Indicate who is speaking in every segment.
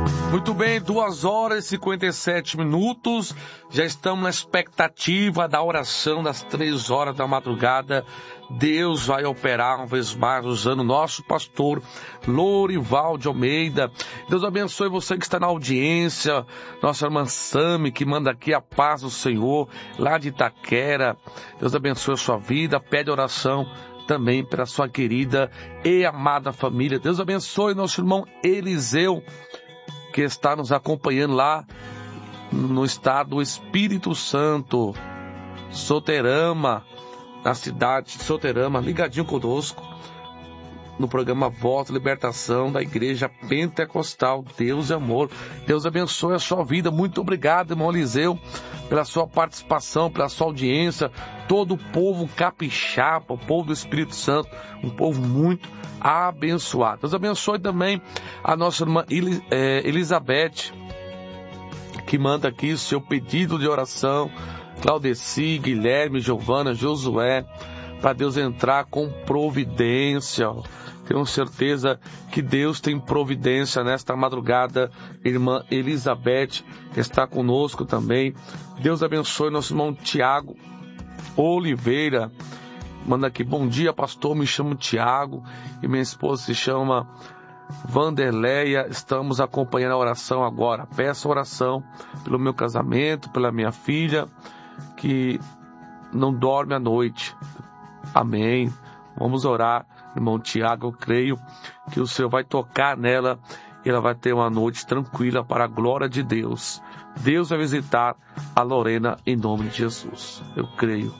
Speaker 1: Muito bem, 2 horas e 57 minutos, já estamos na expectativa da oração das 3 horas da madrugada. Deus vai operar uma vez mais usando o nosso pastor Lorival de Almeida. Deus abençoe você que está na audiência, nossa irmã Sami, que manda aqui a paz do Senhor, lá de Itaquera. Deus abençoe a sua vida, pede oração também para a sua querida e amada família. Deus abençoe nosso irmão Eliseu, que está nos acompanhando lá no estado do Espírito Santo, Soterama, na cidade de Soterama, ligadinho conosco, no programa Voz Libertação da Igreja Pentecostal Deus e Amor. Deus abençoe a sua vida. Muito obrigado, irmão Eliseu, pela sua participação, pela sua audiência, todo o povo capixaba, o povo do Espírito Santo, um povo muito abençoado. Deus abençoe também a nossa irmã Elizabeth, que manda aqui o seu pedido de oração, Claudeci, Guilherme, Giovana, Josué, para Deus entrar com providência. Tenho certeza que Deus tem providência nesta madrugada. Irmã Elizabeth, que está conosco também. Deus abençoe nosso irmão Tiago Oliveira. Manda aqui, bom dia, pastor, me chamo Tiago e minha esposa se chama Vanderleia. Estamos acompanhando a oração agora. Peço oração pelo meu casamento, pela minha filha, que não dorme à noite. Amém. Vamos orar, irmão Tiago. Eu creio que o Senhor vai tocar nela e ela vai ter uma noite tranquila para a glória de Deus. Deus vai visitar a Lorena em nome de Jesus. Eu creio.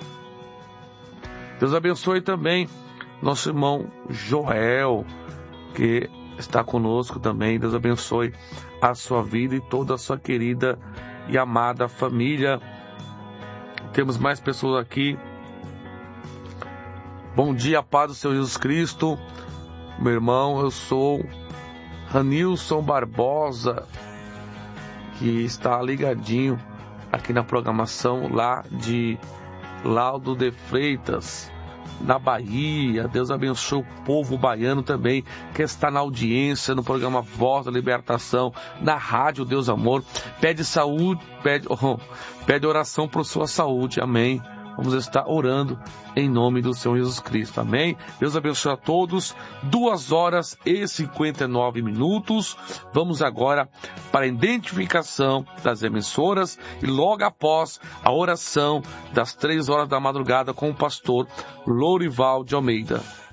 Speaker 1: Deus abençoe também nosso irmão Joel, que está conosco também. Deus abençoe a sua vida e toda a sua querida e amada família. Temos mais pessoas aqui. Bom dia, paz do Senhor Jesus Cristo. Meu irmão, eu sou Ranilson Barbosa, que está ligadinho aqui na programação lá de Laudo de Freitas, na Bahia. Deus abençoe o povo baiano também, que está na audiência, no programa Voz da Libertação, na rádio Deus Amor. Pede saúde, pede oração por sua saúde, amém. Vamos estar orando em nome do Senhor Jesus Cristo, amém? Deus abençoe a todos. 2 horas e 59 minutos. Vamos agora para a identificação das emissoras e logo após a oração das 3 horas da madrugada com o pastor Lorival de Almeida.